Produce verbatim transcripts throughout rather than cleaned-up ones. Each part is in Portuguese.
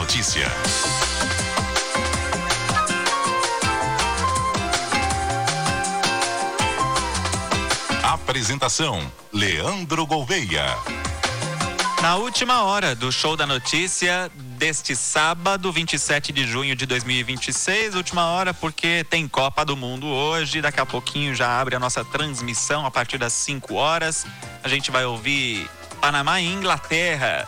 notícia. Apresentação: Leandro Gouveia. Na última hora do Show da Notícia deste sábado, vinte e sete de junho de dois mil e vinte e seis, última hora porque tem Copa do Mundo hoje, daqui a pouquinho já abre a nossa transmissão a partir das cinco horas. A gente vai ouvir Panamá e Inglaterra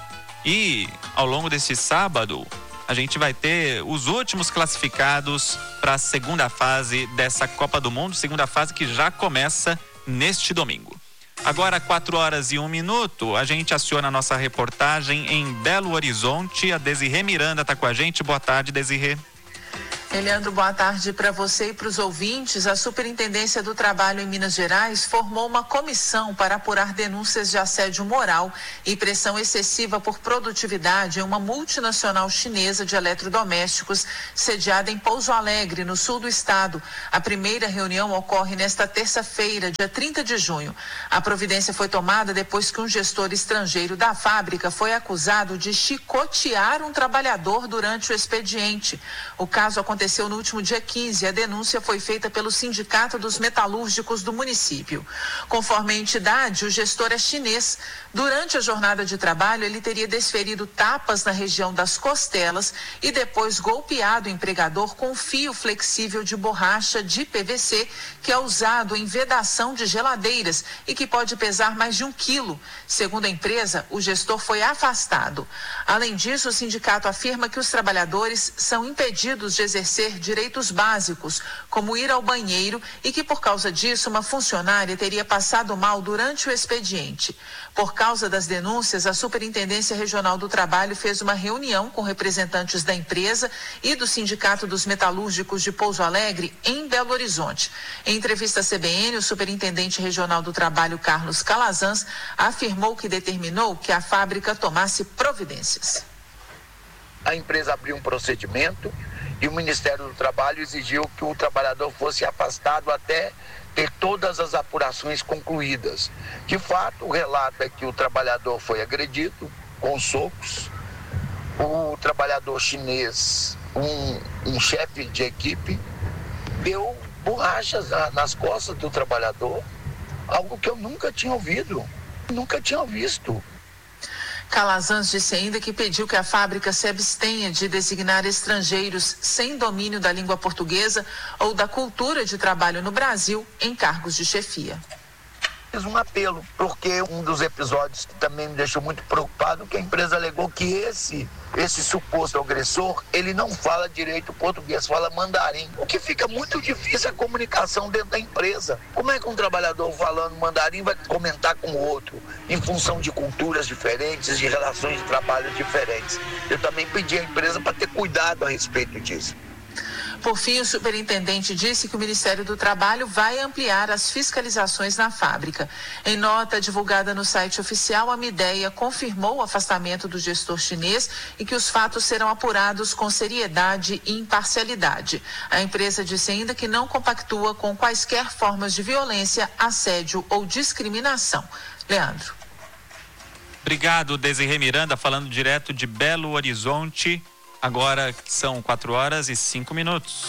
e ao longo deste sábado a gente vai ter os últimos classificados para a segunda fase dessa Copa do Mundo, segunda fase que já começa neste domingo. Agora, quatro horas e um minuto, a gente aciona a nossa reportagem em Belo Horizonte. A Desirê Miranda está com a gente. Boa tarde, Desirê. Leandro, boa tarde para você e para os ouvintes. A Superintendência do Trabalho em Minas Gerais formou uma comissão para apurar denúncias de assédio moral e pressão excessiva por produtividade em uma multinacional chinesa de eletrodomésticos sediada em Pouso Alegre, no sul do estado. A primeira reunião ocorre nesta terça-feira, dia trinta de junho. A providência foi tomada depois que um gestor estrangeiro da fábrica foi acusado de chicotear um trabalhador durante o expediente. O caso aconteceu Aconteceu no último dia quinze. A denúncia foi feita pelo Sindicato dos Metalúrgicos do município. Conforme a entidade, o gestor é chinês. Durante a jornada de trabalho, ele teria desferido tapas na região das costelas e depois golpeado o empregador com fio flexível de borracha de P V C, que é usado em vedação de geladeiras e que pode pesar mais de um quilo. Segundo a empresa, o gestor foi afastado. Além disso, o sindicato afirma que os trabalhadores são impedidos de exercer direitos básicos, como ir ao banheiro, e que por causa disso uma funcionária teria passado mal durante o expediente. Por causa das denúncias, a Superintendência Regional do Trabalho fez uma reunião com representantes da empresa e do Sindicato dos Metalúrgicos de Pouso Alegre em Belo Horizonte. Em entrevista à C B N, o Superintendente Regional do Trabalho, Carlos Calazans, afirmou que determinou que a fábrica tomasse providências. A empresa abriu um procedimento e o Ministério do Trabalho exigiu que o trabalhador fosse afastado até ter todas as apurações concluídas. De fato, o relato é que o trabalhador foi agredido com socos. O trabalhador chinês, um, um chefe de equipe, deu borrachas na, nas costas do trabalhador, algo que eu nunca tinha ouvido, nunca tinha visto. Calazans disse ainda que pediu que a fábrica se abstenha de designar estrangeiros sem domínio da língua portuguesa ou da cultura de trabalho no Brasil em cargos de chefia. Fiz um apelo, porque um dos episódios que também me deixou muito preocupado, que a empresa alegou que esse, esse suposto agressor, ele não fala direito português, fala mandarim, o que fica muito difícil a comunicação dentro da empresa. Como é que um trabalhador falando mandarim vai comentar com o outro, em função de culturas diferentes, de relações de trabalho diferentes? Eu também pedi à empresa para ter cuidado a respeito disso. Por fim, o superintendente disse que o Ministério do Trabalho vai ampliar as fiscalizações na fábrica. Em nota divulgada no site oficial, a Mideia confirmou o afastamento do gestor chinês e que os fatos serão apurados com seriedade e imparcialidade. A empresa disse ainda que não compactua com quaisquer formas de violência, assédio ou discriminação. Leandro. Obrigado, Desirê Miranda, falando direto de Belo Horizonte. Agora são quatro horas e cinco minutos.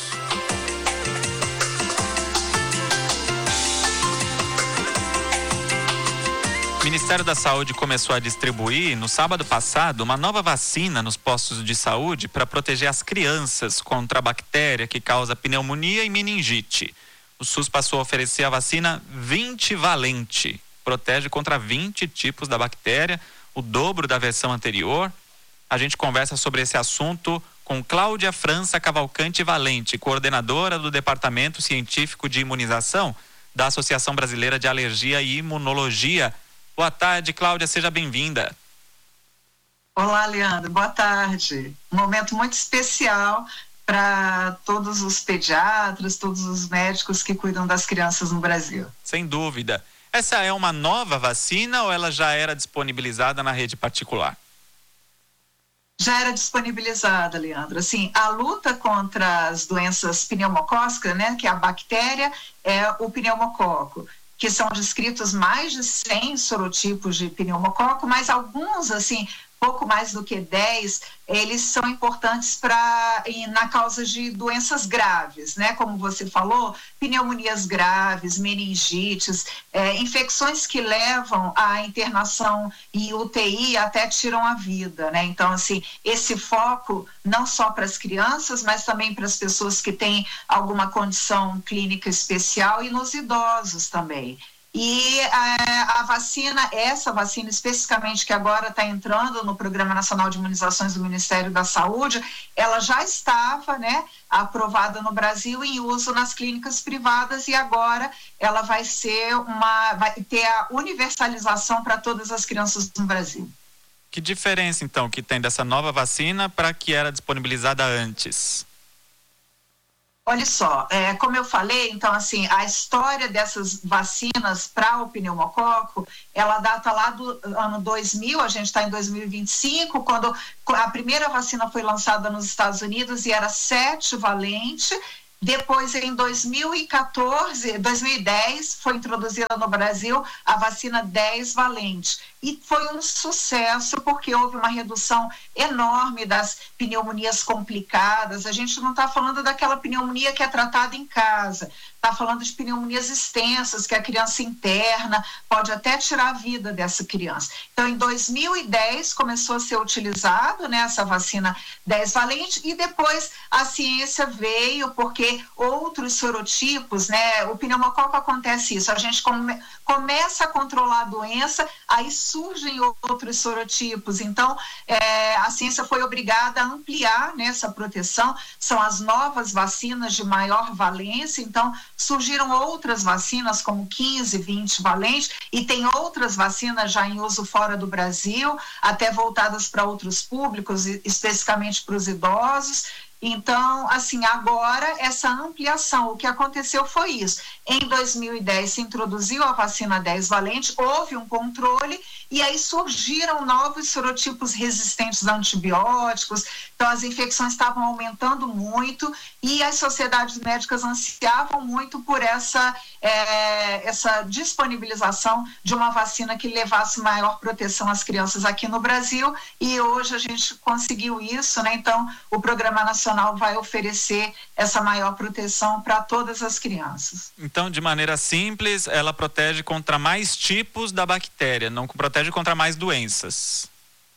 O Ministério da Saúde começou a distribuir, no sábado passado, uma nova vacina nos postos de saúde para proteger as crianças contra a bactéria que causa pneumonia e meningite. O SUS passou a oferecer a vacina vinte valente. Protege contra vinte tipos da bactéria, o dobro da versão anterior. A gente conversa sobre esse assunto com Cláudia França Cavalcante Valente, coordenadora do Departamento Científico de Imunização da Associação Brasileira de Alergia e Imunologia. Boa tarde, Cláudia, seja bem-vinda. Olá, Leandro, boa tarde. Um momento muito especial para todos os pediatras, todos os médicos que cuidam das crianças no Brasil. Sem dúvida. Essa é uma nova vacina ou ela já era disponibilizada na rede particular? Já era disponibilizada, Leandro. Assim, a luta contra as doenças pneumocócicas, né, que é a bactéria, é o pneumococo, que são descritos mais de cem sorotipos de pneumococo, mas alguns, assim, pouco mais do que dez, eles são importantes para na causa de doenças graves, né? Como você falou, pneumonias graves, meningites, é, infecções que levam à internação em U T I até tiram a vida, né? Então, assim, esse foco não só para as crianças, mas também para as pessoas que têm alguma condição clínica especial e nos idosos também. E a, a vacina, essa vacina especificamente que agora está entrando no Programa Nacional de Imunizações do Ministério da Saúde, ela já estava, né, aprovada no Brasil em uso nas clínicas privadas e agora ela vai ser uma, vai ter a universalização para todas as crianças no Brasil. Que diferença então que tem dessa nova vacina para a que era disponibilizada antes? Olha só, é, como eu falei, então assim, a história dessas vacinas para o pneumococo, ela data lá do ano dois mil, a gente está em dois mil e vinte e cinco, quando a primeira vacina foi lançada nos Estados Unidos e era sete valente. Depois, em dois mil e quatorze, dois mil e dez, foi introduzida no Brasil a vacina dez valente. E foi um sucesso porque houve uma redução enorme das pneumonias complicadas. A gente não está falando daquela pneumonia que é tratada em casa, está falando de pneumonias extensas que a criança interna, pode até tirar a vida dessa criança. Então, em dois mil e dez começou a ser utilizado, né, essa vacina dez valente e depois a ciência veio porque outros sorotipos, né, o pneumococo acontece isso, a gente come, começa a controlar a doença, aí surgem outros sorotipos, então é, a ciência foi obrigada a ampliar, né, essa proteção, são as novas vacinas de maior valência, então surgiram outras vacinas como quinze, vinte valentes e tem outras vacinas já em uso fora do Brasil, até voltadas para outros públicos, especificamente para os idosos. Então, assim, agora essa ampliação, o que aconteceu foi isso. Em dois mil e dez se introduziu a vacina dez valente, houve um controle e aí surgiram novos sorotipos resistentes a antibióticos, então as infecções estavam aumentando muito e as sociedades médicas ansiavam muito por essa, é, essa disponibilização de uma vacina que levasse maior proteção às crianças aqui no Brasil e hoje a gente conseguiu isso, né? Então, o Programa Nacional vai oferecer essa maior proteção para todas as crianças. Então, de maneira simples, ela protege contra mais tipos da bactéria, não protege contra mais doenças.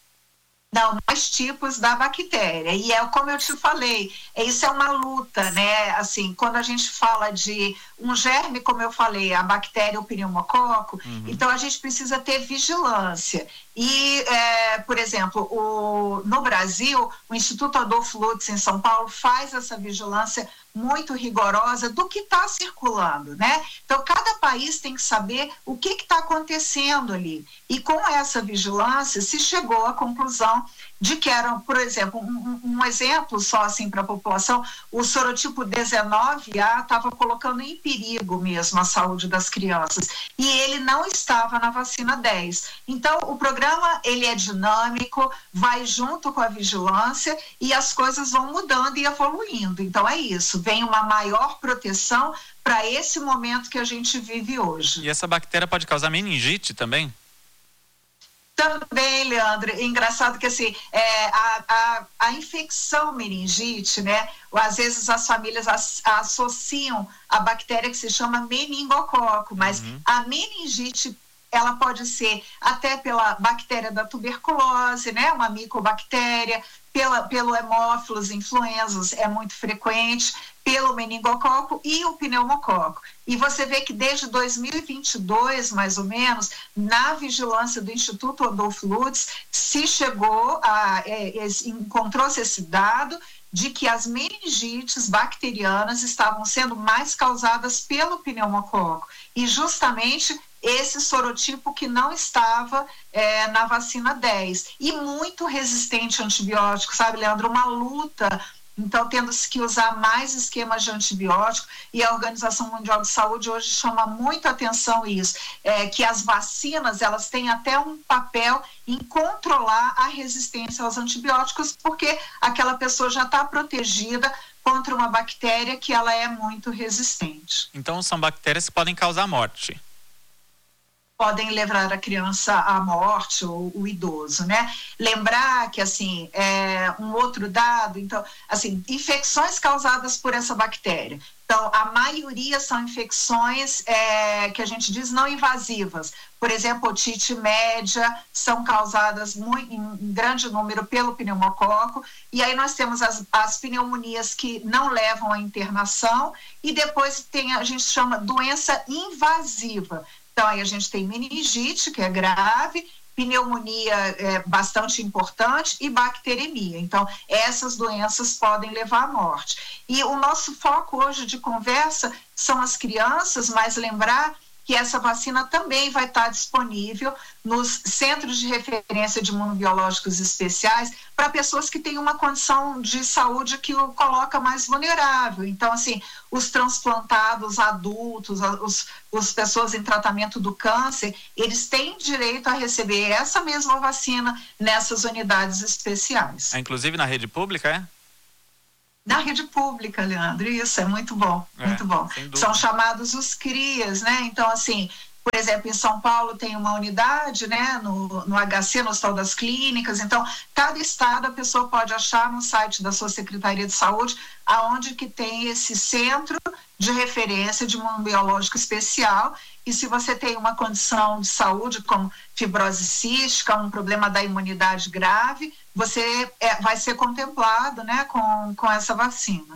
Não, mais tipos da bactéria. E é como eu te falei, isso é uma luta, né? Assim, quando a gente fala de um germe, como eu falei, a bactéria, o pneumococo, uhum. Então a gente precisa ter vigilância. E, é, por exemplo, o, no Brasil, o Instituto Adolfo Lutz, em São Paulo, faz essa vigilância muito rigorosa do que está circulando, né? Então, cada país tem que saber o que está acontecendo ali. E com essa vigilância, se chegou à conclusão de que era, por exemplo, um, um exemplo só assim para a população, o sorotipo dezenove A estava colocando em perigo mesmo a saúde das crianças e ele não estava na vacina dez. Então, o programa ele é dinâmico, vai junto com a vigilância e as coisas vão mudando e evoluindo. Então, é isso, vem uma maior proteção para esse momento que a gente vive hoje. E essa bactéria pode causar meningite também? Também, Leandro, é engraçado que assim, é, a, a, a infecção meningite, né, às vezes as famílias as, associam a bactéria que se chama meningococo, mas uhum. a meningite ela pode ser até pela bactéria da tuberculose, né, uma micobactéria, pela, pelo hemófilos influenzas, é muito frequente, pelo meningococo e o pneumococo. E você vê que desde dois mil e vinte e dois, mais ou menos, na vigilância do Instituto Adolfo Lutz, se chegou a, é, encontrou-se esse dado de que as meningites bacterianas estavam sendo mais causadas pelo pneumococo. E justamente esse sorotipo que não estava é, na vacina dez. E muito resistente a antibiótico, sabe, Leandro? Uma luta. Então, tendo-se que usar mais esquemas de antibiótico, e a Organização Mundial de Saúde hoje chama muito atenção isso, é, que as vacinas, elas têm até um papel em controlar a resistência aos antibióticos, porque aquela pessoa já está protegida contra uma bactéria que ela é muito resistente. Então, são bactérias que podem causar morte. podem levar a criança à morte ou o idoso, né? Lembrar que, assim, é, um outro dado, então, assim, infecções causadas por essa bactéria. Então, a maioria são infecções é, que a gente diz não invasivas. Por exemplo, otite média são causadas muito, em grande número pelo pneumococo. E aí nós temos as, as pneumonias que não levam à internação. E depois tem, a gente chama doença invasiva. Então, aí a gente tem meningite, que é grave, pneumonia é bastante importante e bacteremia. Então, essas doenças podem levar à morte. E o nosso foco hoje de conversa são as crianças, mas lembrar que essa vacina também vai estar disponível nos centros de referência de imunobiológicos especiais para pessoas que têm uma condição de saúde que o coloca mais vulnerável. Então, assim, os transplantados adultos, os, os pessoas em tratamento do câncer, eles têm direito a receber essa mesma vacina nessas unidades especiais. É, inclusive na rede pública, é? Na rede pública, Leandro, isso é muito bom, é, muito bom. São chamados os CRIAs, né? Então, assim, por exemplo, em São Paulo tem uma unidade, né, no, no H C, no Hospital das Clínicas. Então, cada estado a pessoa pode achar no site da sua Secretaria de Saúde aonde que tem esse centro de referência de imunobiológico especial. E se você tem uma condição de saúde como fibrose cística, um problema da imunidade grave, você é, vai ser contemplado, né, com, com essa vacina.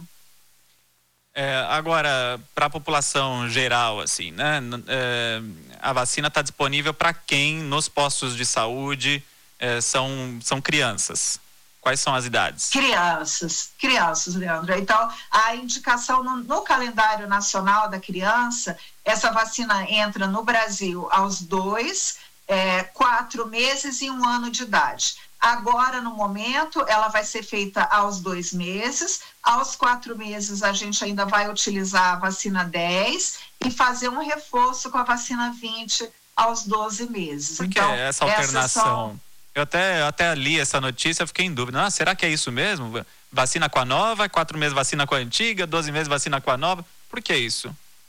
É, agora, para a população geral, assim, né, é, a vacina está disponível para quem nos postos de saúde é, são, são crianças? Quais são as idades? Crianças, crianças, Leandro. Então, a indicação no, no calendário nacional da criança, essa vacina entra no Brasil aos dois, é, quatro meses e um ano de idade. Agora, no momento, ela vai ser feita aos dois meses. Aos quatro meses, a gente ainda vai utilizar a vacina dez e fazer um reforço com a vacina vinte aos doze meses. Por que então, essa alternação? São... Eu até, eu até li essa notícia, fiquei em dúvida. Ah, será que é isso mesmo? Vacina com a nova, quatro meses vacina com a antiga, doze meses vacina com a nova. Por que isso?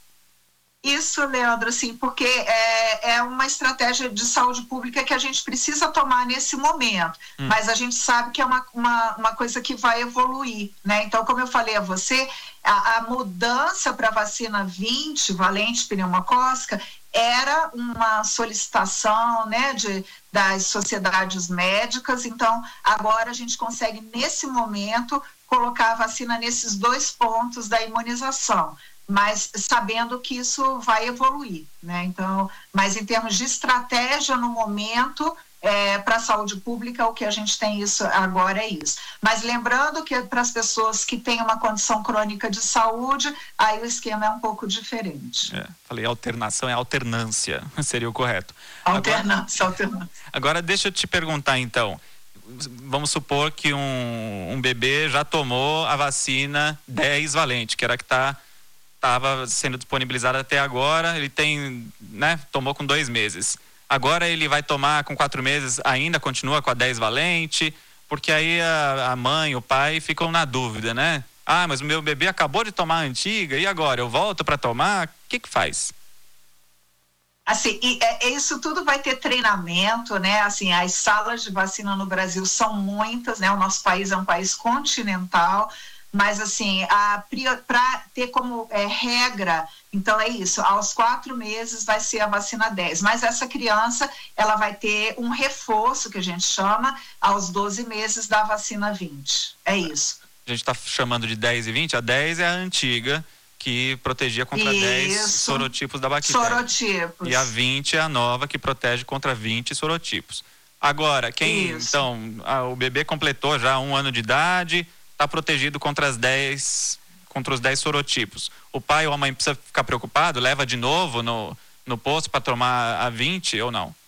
Isso, Leandro, assim, porque é, é uma estratégia de saúde pública que a gente precisa tomar nesse momento, hum. mas a gente sabe que é uma, uma, uma coisa que vai evoluir, né? Então, como eu falei a você, a, a mudança para a vacina vinte, valente pneumocócica, era uma solicitação, né, de, das sociedades médicas. Então, agora a gente consegue, nesse momento, colocar a vacina nesses dois pontos da imunização, mas sabendo que isso vai evoluir, né? Então, mas em termos de estratégia no momento, é, para a saúde pública, o que a gente tem isso agora é isso. Mas lembrando que para as pessoas que têm uma condição crônica de saúde, aí o esquema é um pouco diferente. É, falei alternação, é alternância, seria o correto. Alternância, agora, alternância. Agora, deixa eu te perguntar, então. Vamos supor que um, um bebê já tomou a vacina dez valente, que era a que está estava sendo disponibilizada até agora, ele tem, né, tomou com dois meses. Agora ele vai tomar com quatro meses, ainda continua com a dez valente, porque aí a, a mãe, o pai ficam na dúvida, né? Ah, mas o meu bebê acabou de tomar a antiga, e agora? Eu volto para tomar? O que que faz? Assim, e, é, isso tudo vai ter treinamento, né? Assim, as salas de vacina no Brasil são muitas, né? O nosso país é um país continental, mas assim, para ter como é, regra, então é isso, aos quatro meses vai ser a vacina dez, mas essa criança, ela vai ter um reforço, que a gente chama, aos doze meses da vacina vinte, é isso. A gente está chamando de dez e vinte, a dez é a antiga, que protegia contra isso. dez sorotipos da bactéria. Sorotipos. E a vinte é a nova, que protege contra vinte sorotipos. Agora, quem, isso. então, a, o bebê completou já um ano de idade, está protegido contra as dez, contra os dez sorotipos. O pai ou a mãe precisa ficar preocupado? Leva de novo no, no posto para tomar a vinte ou não?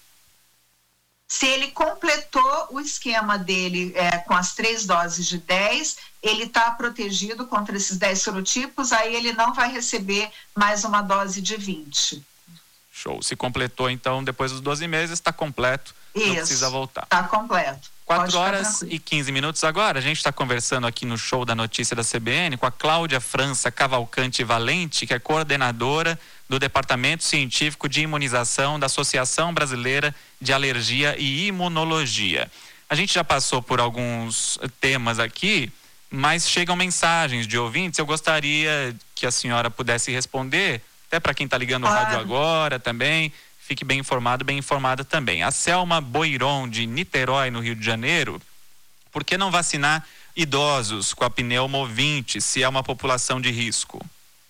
Se ele completou o esquema dele é, com as três doses de dez, ele está protegido contra esses dez sorotipos, aí ele não vai receber mais uma dose de vinte. Show. Se completou, então, depois dos doze meses, está completo, Isso, não precisa voltar. Está completo. quatro horas e quinze minutos agora. A gente está conversando aqui no Show da Notícia da C B N com a Cláudia França Cavalcante Valente, que é coordenadora do Departamento Científico de Imunização da Associação Brasileira de Alergia e Imunologia. A gente já passou por alguns temas aqui, mas chegam mensagens de ouvintes. Eu gostaria que a senhora pudesse responder, até para quem está ligando o rádio agora também. Fique bem informado, bem informada também. A Selma Boiron, de Niterói, no Rio de Janeiro. Por que não vacinar idosos com a pneumovinte, se é uma população de risco?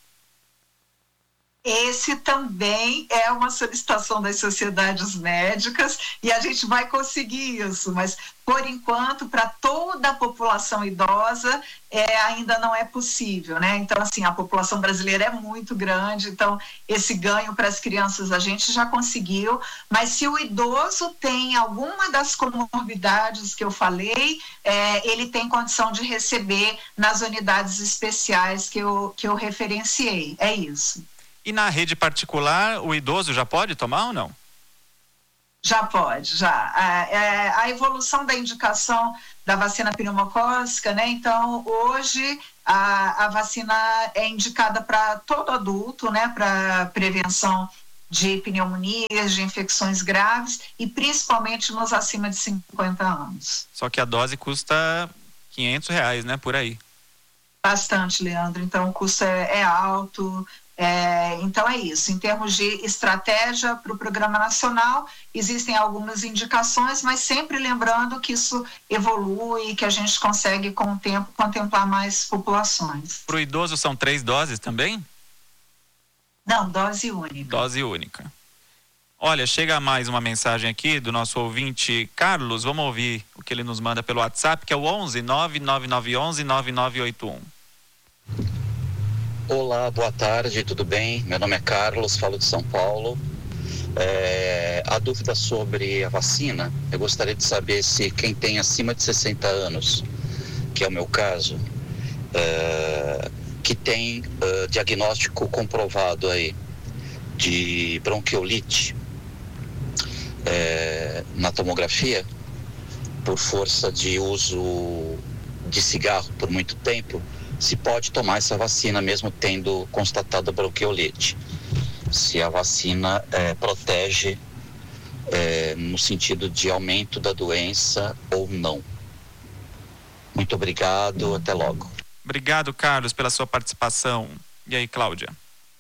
Esse também é uma solicitação das sociedades médicas e a gente vai conseguir isso, mas por enquanto para toda a população idosa é, ainda não é possível, né? Então assim, a população brasileira é muito grande, então esse ganho para as crianças a gente já conseguiu, mas se o idoso tem alguma das comorbidades que eu falei, é, ele tem condição de receber nas unidades especiais que eu, que eu referenciei, é isso. E na rede particular, o idoso já pode tomar ou não? Já pode, já. A, a, a evolução da indicação da vacina pneumocócica, né? Então, hoje, a, a vacina é indicada para todo adulto, né? Para prevenção de pneumonias, de infecções graves e principalmente nos acima de cinquenta anos. Só que a dose custa quinhentos reais, né? Por aí. Bastante, Leandro. Então, o custo é, é alto. É, então é isso, em termos de estratégia para o Programa Nacional, existem algumas indicações, mas sempre lembrando que isso evolui, que a gente consegue com o tempo contemplar mais populações. Para o idoso são três doses também? Não, dose única. Dose única. Olha, chega mais uma mensagem aqui do nosso ouvinte Carlos, vamos ouvir o que ele nos manda pelo WhatsApp, que é o onze nove nove nove um um nove nove oito um. Olá, boa tarde, tudo bem? Meu nome é Carlos, falo de São Paulo. É, a dúvida sobre a vacina, eu gostaria de saber se quem tem acima de sessenta anos, que é o meu caso, é, que tem é, diagnóstico comprovado aí de bronquiolite é, na tomografia, por força de uso de cigarro por muito tempo, se pode tomar essa vacina mesmo tendo constatado a bronquiolite. Se a vacina é, protege é, no sentido de aumento da doença ou não. Muito obrigado, até logo. Obrigado, Carlos, pela sua participação. E aí, Cláudia?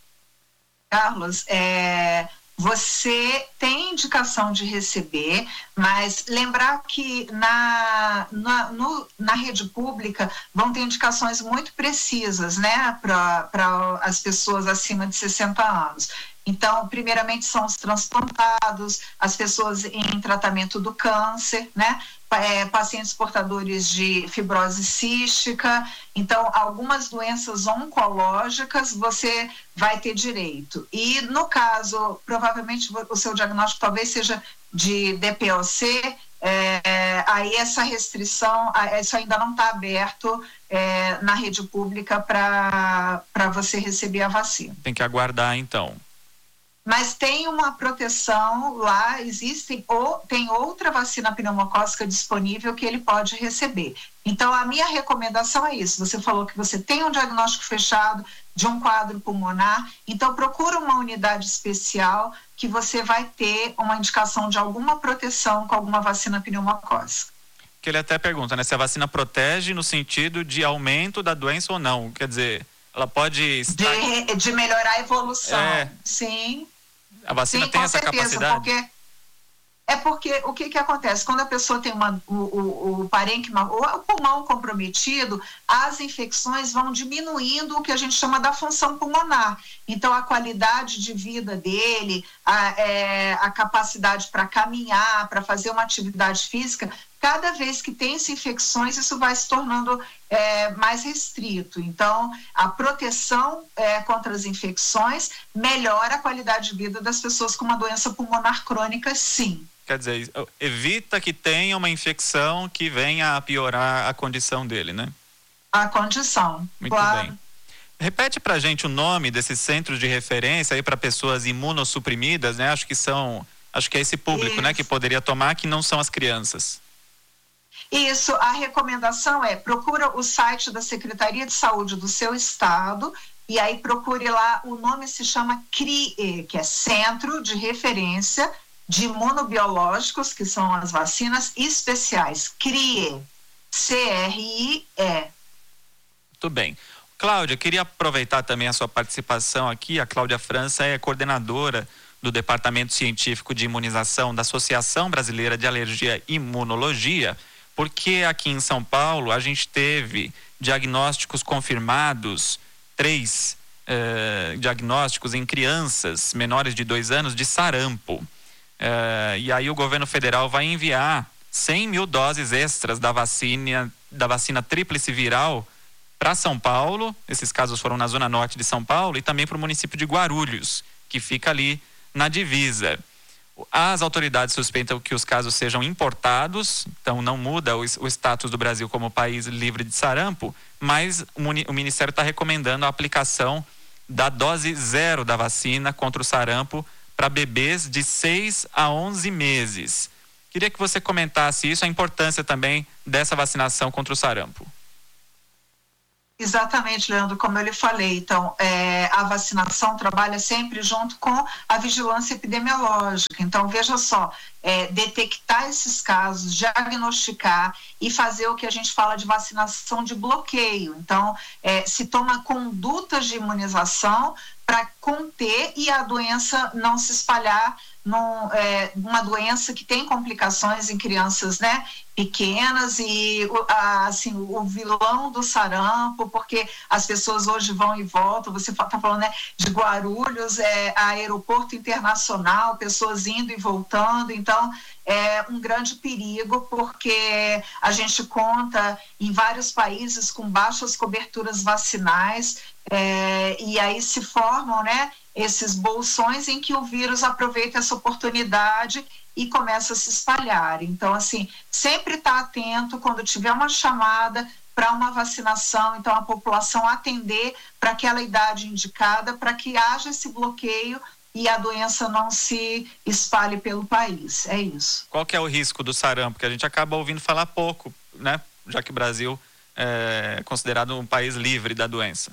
Carlos, é... você tem indicação de receber, mas lembrar que na, na, no, na rede pública vão ter indicações muito precisas, né, para as pessoas acima de sessenta anos. Então, primeiramente são os transplantados, as pessoas em tratamento do câncer, né? É, pacientes portadores de fibrose cística. Então, algumas doenças oncológicas você vai ter direito. E, no caso, provavelmente o seu diagnóstico talvez seja de D P O C, é, aí essa restrição, isso ainda não está aberto é, na rede pública para para você receber a vacina. Tem que aguardar, então. Mas tem uma proteção lá, existe ou tem outra vacina pneumocócica disponível que ele pode receber. Então, a minha recomendação é isso. Você falou que você tem um diagnóstico fechado de um quadro pulmonar, então procura uma unidade especial que você vai ter uma indicação de alguma proteção com alguma vacina pneumocócica. Que ele até pergunta, né, se a vacina protege no sentido de aumento da doença ou não. Quer dizer, ela pode estar... de, de melhorar a evolução. É. Sim. A vacina Sim, tem com essa certeza, capacidade? Porque é porque o que, que acontece? Quando a pessoa tem uma, o, o, o parênquima, ou o pulmão comprometido, as infecções vão diminuindo o que a gente chama da função pulmonar. Então, a qualidade de vida dele, a, é, a capacidade para caminhar, para fazer uma atividade física, cada vez que tem-se infecções, isso vai se tornando é, mais restrito. Então, a proteção é, contra as infecções melhora a qualidade de vida das pessoas com uma doença pulmonar crônica, sim. Quer dizer, evita que tenha uma infecção que venha a piorar a condição dele, né? A condição, Muito claro. bem. Repete pra gente o nome desses centros de referência aí para pessoas imunossuprimidas, né? Acho que são, acho que é esse público, Isso. né, que poderia tomar, que não são as crianças. Isso, a recomendação é, procura o site da Secretaria de Saúde do seu estado, e aí procure lá, o nome se chama C R I E, que é Centro de Referência de Imunobiológicos, que são as vacinas especiais, C R I E, C R I E. Muito bem. Cláudia, queria aproveitar também a sua participação aqui. A Cláudia França é coordenadora do Departamento Científico de Imunização da Associação Brasileira de Alergia e Imunologia, porque aqui em São Paulo a gente teve diagnósticos confirmados, três eh, diagnósticos em crianças menores de dois anos de sarampo. Eh, e aí o governo federal vai enviar cem mil doses extras da vacina, da vacina tríplice viral para São Paulo. Esses casos foram na zona norte de São Paulo e também para o município de Guarulhos, que fica ali na divisa. As autoridades suspeitam que os casos sejam importados, então não muda o, o status do Brasil como país livre de sarampo, mas o, o Ministério está recomendando a aplicação da dose zero da vacina contra o sarampo para bebês de seis a onze meses. Queria que você comentasse isso, a importância também dessa vacinação contra o sarampo. Exatamente, Leandro, como eu lhe falei. Então, é, a vacinação trabalha sempre junto com a vigilância epidemiológica. Então, veja só, é, detectar esses casos, diagnosticar e fazer o que a gente fala de vacinação de bloqueio. Então, é, se toma condutas de imunização para conter e a doença não se espalhar, num, é, uma doença que tem complicações em crianças, né, pequenas, e assim, o vilão do sarampo, porque as pessoas hoje vão e voltam, você está falando, né, de Guarulhos, é, aeroporto internacional, pessoas indo e voltando, então é um grande perigo, porque a gente conta em vários países com baixas coberturas vacinais, é, e aí se formam, né, esses bolsões em que o vírus aproveita essa oportunidade e começa a se espalhar. Então, assim, sempre estar atento quando tiver uma chamada para uma vacinação, então a população atender para aquela idade indicada, para que haja esse bloqueio e a doença não se espalhe pelo país. É isso. Qual que é o risco do sarampo? Porque a gente acaba ouvindo falar pouco, né? Já que o Brasil é considerado um país livre da doença.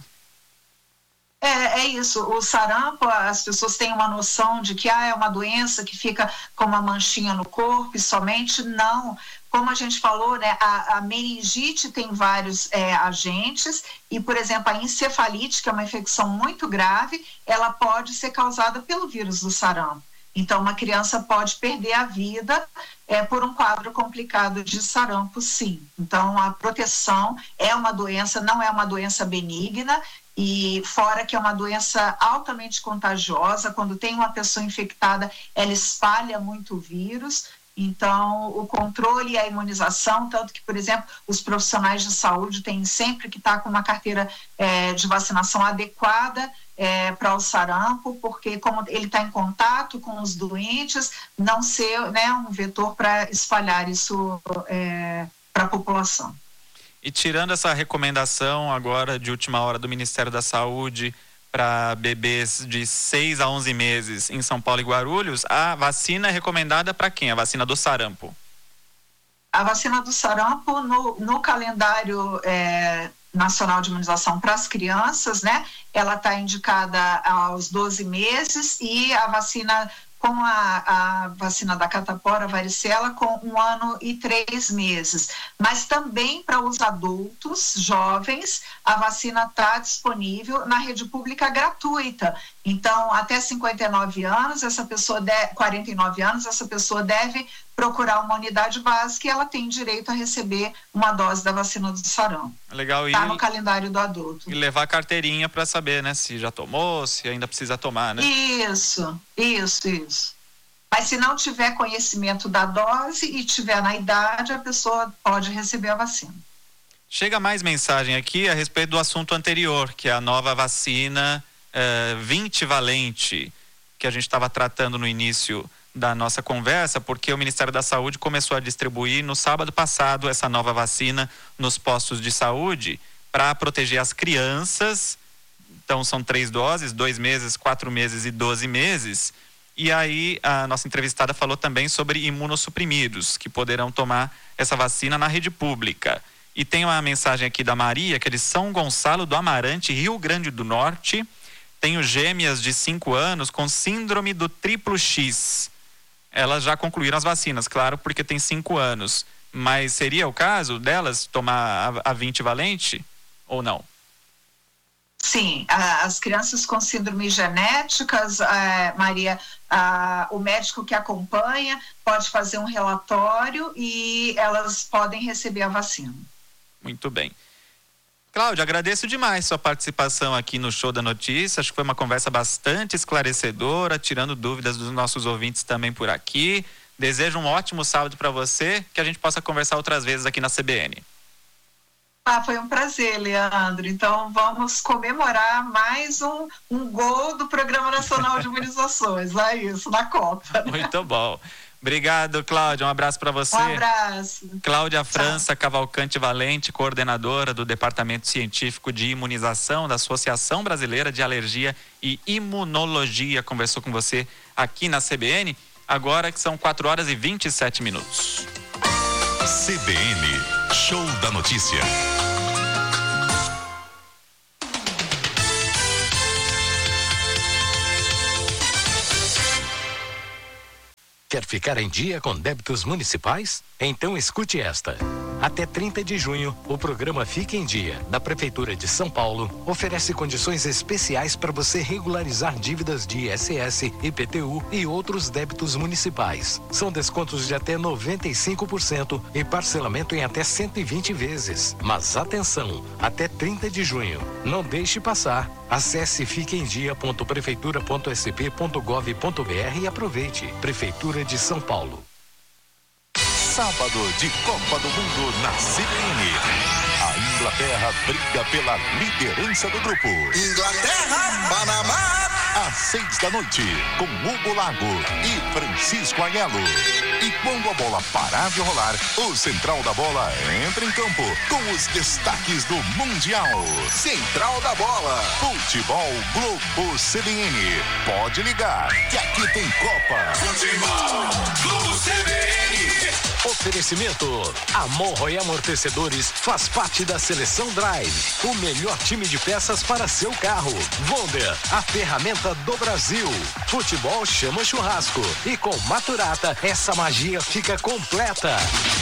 É, é isso, o sarampo, as pessoas têm uma noção de que ah, é uma doença que fica com uma manchinha no corpo e somente não. Como a gente falou, né, a, a meningite tem vários é, agentes e, por exemplo, a encefalite, que é uma infecção muito grave, ela pode ser causada pelo vírus do sarampo. Então, uma criança pode perder a vida é, por um quadro complicado de sarampo, sim. Então, a proteção é uma doença, não é uma doença benigna, e fora que é uma doença altamente contagiosa, quando tem uma pessoa infectada, ela espalha muito o vírus. Então, o controle e a imunização, tanto que, por exemplo, os profissionais de saúde têm sempre que estar com uma carteira é, de vacinação adequada é, para o sarampo, porque como ele está em contato com os doentes, não ser, né, um vetor para espalhar isso é, para a população. E tirando essa recomendação agora de última hora do Ministério da Saúde para bebês de seis a onze meses em São Paulo e Guarulhos, a vacina é recomendada para quem? A vacina do sarampo? A vacina do sarampo no, no calendário é, nacional de imunização para as crianças, né? Ela está indicada aos doze meses e a vacina com a, a vacina da catapora, varicela, com um ano e três meses. Mas também para os adultos jovens, a vacina está disponível na rede pública gratuita. Então, até cinquenta e nove anos, essa pessoa deve, quarenta e nove anos, essa pessoa deve procurar uma unidade básica e ela tem direito a receber uma dose da vacina do sarampo. Legal. Está no calendário do adulto. E levar a carteirinha para saber, né, se já tomou, se ainda precisa tomar, né? Isso, isso, isso. Mas se não tiver conhecimento da dose e tiver na idade, a pessoa pode receber a vacina. Chega mais mensagem aqui a respeito do assunto anterior, que é a nova vacina eh, vinte valente, que a gente estava tratando no início da nossa conversa, porque o Ministério da Saúde começou a distribuir no sábado passado essa nova vacina nos postos de saúde para proteger as crianças. Então são três doses, dois meses, quatro meses e doze meses. E aí a nossa entrevistada falou também sobre imunossuprimidos, que poderão tomar essa vacina na rede pública. E tem uma mensagem aqui da Maria, que é de São Gonçalo do Amarante, Rio Grande do Norte. Tenho gêmeas de cinco anos com síndrome do triplo X. Elas já concluíram as vacinas, claro, porque tem cinco anos. Mas seria o caso delas tomar a, a vinte valente ou não? Sim, as crianças com síndromes genéticas, é, Maria, a, o médico que acompanha pode fazer um relatório e elas podem receber a vacina. Muito bem. Cláudia, agradeço demais sua participação aqui no Show da Notícia. Acho que foi uma conversa bastante esclarecedora, tirando dúvidas dos nossos ouvintes também por aqui. Desejo um ótimo sábado para você, que a gente possa conversar outras vezes aqui na C B N. Ah, foi um prazer, Leandro. Então, vamos comemorar mais um, um gol do Programa Nacional de Imunizações. É isso, na Copa. Né? Muito bom. Obrigado, Cláudia. Um abraço para você. Um abraço. Cláudia França Cavalcante Valente, coordenadora do Departamento Científico de Imunização da Associação Brasileira de Alergia e Imunologia, conversou com você aqui na C B N. Agora que são quatro horas e vinte e sete minutos. C B N, Show da Notícia. Quer ficar em dia com débitos municipais? Então escute esta. Até trinta de junho, o programa Fique em Dia, da Prefeitura de São Paulo, oferece condições especiais para você regularizar dívidas de I S S, I P T U e outros débitos municipais. São descontos de até noventa e cinco por cento e parcelamento em até cento e vinte vezes. Mas atenção, até trinta de junho. Não deixe passar. Acesse fique em dia ponto prefeitura ponto s p ponto gov ponto b r e aproveite. Prefeitura de São Paulo. Sábado de Copa do Mundo na C B N. A Inglaterra briga pela liderança do grupo. Inglaterra, Panamá. Às seis da noite, com Hugo Lago e Francisco Aiello. E quando a bola parar de rolar, o Central da Bola entra em campo com os destaques do Mundial. Central da Bola. Futebol Globo C B N. Pode ligar, que aqui tem Copa. Futebol Globo C B N. Oferecimento: Amorro e Amortecedores faz parte da Seleção Drive, o melhor time de peças para seu carro. Wonder, a ferramenta do Brasil. Futebol chama churrasco e com Maturata essa magia fica completa.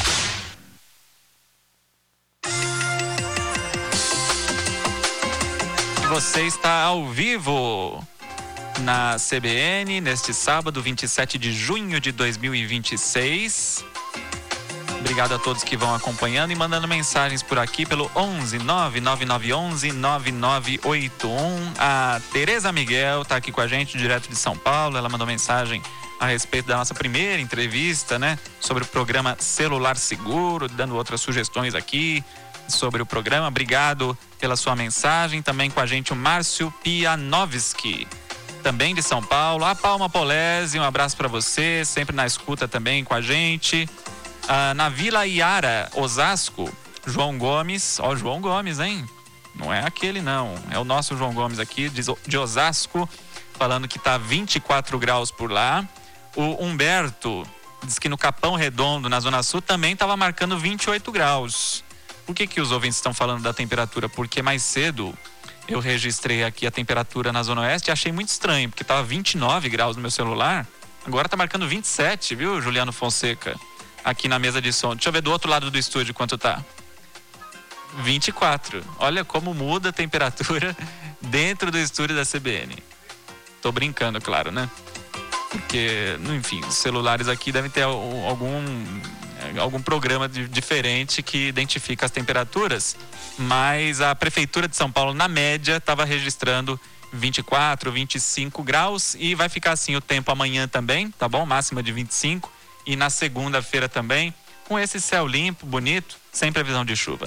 Você está ao vivo na C B N neste sábado, vinte e sete de junho de dois mil e vinte e seis. Obrigado a todos que vão acompanhando e mandando mensagens por aqui pelo onze nove nove nove onze nove nove oito um. A Tereza Miguel está aqui com a gente, direto de São Paulo. Ela mandou mensagem a respeito da nossa primeira entrevista, né? Sobre o programa Celular Seguro, dando outras sugestões aqui sobre o programa. Obrigado pela sua mensagem. Também com a gente o Márcio Pianovski, também de São Paulo. A Palma Polese, um abraço para você, sempre na escuta também com a gente. Ah, na Vila Iara, Osasco, João Gomes, ó, João Gomes, hein? Não é aquele não, é o nosso João Gomes aqui, de, de Osasco, falando que tá vinte e quatro graus por lá. O Humberto diz que no Capão Redondo, na Zona Sul, também estava marcando vinte e oito graus. Por que que os ouvintes estão falando da temperatura? Porque mais cedo eu registrei aqui a temperatura na Zona Oeste e achei muito estranho, porque tava vinte e nove graus no meu celular, agora tá marcando vinte e sete, viu, Juliano Fonseca? Aqui na mesa de som. Deixa eu ver do outro lado do estúdio quanto tá. vinte e quatro. Olha como muda a temperatura dentro do estúdio da C B N. Tô brincando, claro, né? Porque, enfim, os celulares aqui devem ter algum, algum programa de, diferente que identifica as temperaturas, mas a Prefeitura de São Paulo, na média, estava registrando vinte e quatro, vinte e cinco graus e vai ficar assim o tempo amanhã também, tá bom? Máxima de vinte e cinco. E na segunda-feira também, com esse céu limpo, bonito, sem previsão de chuva.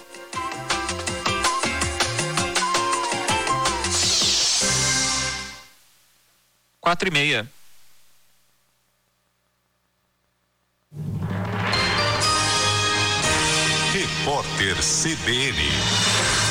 Quatro e meia. Repórter C B N.